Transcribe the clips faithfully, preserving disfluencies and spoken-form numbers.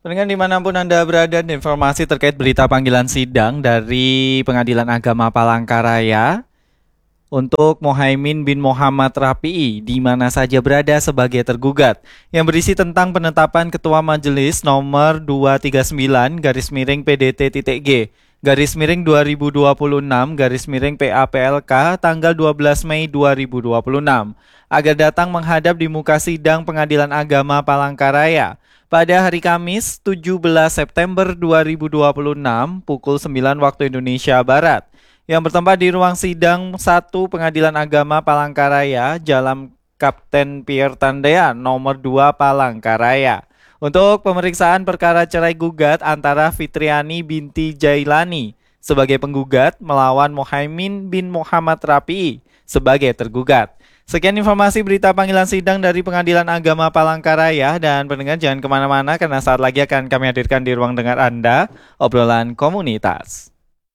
Pendengar dimanapun Anda berada, informasi terkait berita panggilan sidang dari Pengadilan Agama Palangkaraya untuk Mohaimin bin Muhammad Rapi'i di mana saja berada sebagai tergugat, yang berisi tentang penetapan Ketua Majelis nomor dua tiga sembilan garis miring P D T.G garis miring dua ribu dua puluh enam garis miring P A P L K tanggal dua belas Mei dua ribu dua puluh enam agar datang menghadap di muka sidang Pengadilan Agama Palangkaraya pada hari Kamis tujuh belas September dua ribu dua puluh enam pukul sembilan waktu Indonesia Barat, yang bertempat di ruang sidang satu Pengadilan Agama Palangkaraya, Jalan Kapten Pierre Tandean nomor dua Palangkaraya, untuk pemeriksaan perkara cerai gugat antara Fitriani binti Jailani sebagai penggugat melawan Mohaimin bin Muhammad Rapi'i sebagai tergugat. Sekian informasi berita panggilan sidang dari Pengadilan Agama Palangkaraya, dan pendengar jangan kemana-mana karena saat lagi akan kami hadirkan di ruang dengar Anda obrolan komunitas.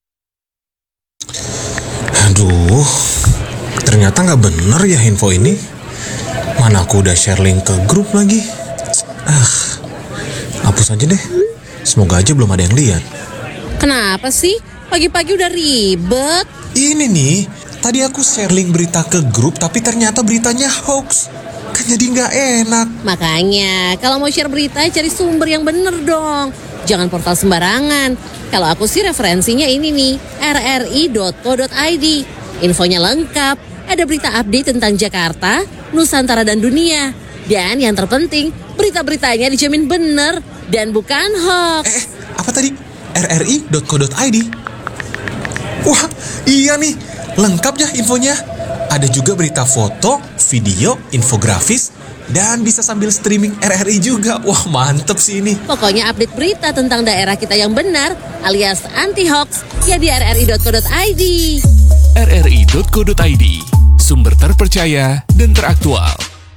Aduh, ternyata nggak bener ya info ini. Mana aku udah share link ke grup lagi. Ah, hapus aja deh. Semoga aja belum ada yang lihat. Kenapa sih? Pagi-pagi udah ribet. Ini nih, tadi aku share link berita ke grup, tapi ternyata beritanya hoax. Kan jadi nggak enak. Makanya, kalau mau share berita, cari sumber yang bener dong. Jangan portal sembarangan. Kalau aku sih referensinya ini nih, r r i dot co dot i d. Infonya lengkap, ada berita update tentang Jakarta, Nusantara dan dunia. Dan yang terpenting, berita-beritanya dijamin bener dan bukan hoax. Eh, apa tadi? r r i dot co dot i d. Wah, iya nih, lengkap ya infonya. Ada juga berita foto, video, infografis, dan bisa sambil streaming R R I juga. Wah, mantep sih ini. Pokoknya update berita tentang daerah kita yang benar alias anti-hoax ya di r r i dot co dot i d. r r i dot co dot i d, sumber terpercaya dan teraktual.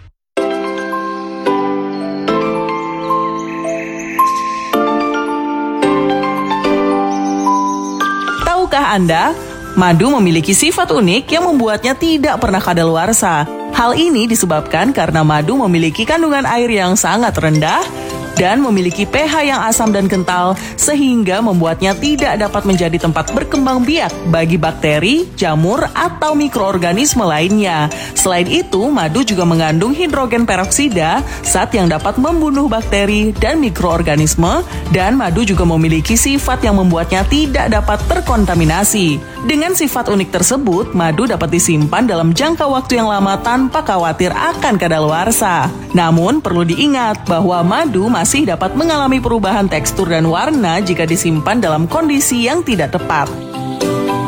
Tahukah Anda, madu memiliki sifat unik yang membuatnya tidak pernah kadaluarsa. Hal ini disebabkan karena madu memiliki kandungan air yang sangat rendah dan memiliki pH yang asam dan kental sehingga membuatnya tidak dapat menjadi tempat berkembang biak bagi bakteri, jamur, atau mikroorganisme lainnya. Selain itu, madu juga mengandung hidrogen peroksida zat yang dapat membunuh bakteri dan mikroorganisme, dan madu juga memiliki sifat yang membuatnya tidak dapat terkontaminasi. Dengan sifat unik tersebut, madu dapat disimpan dalam jangka waktu yang lama tanpa khawatir akan kadaluarsa. Namun, perlu diingat bahwa madu masih dapat mengalami perubahan tekstur dan warna jika disimpan dalam kondisi yang tidak tepat.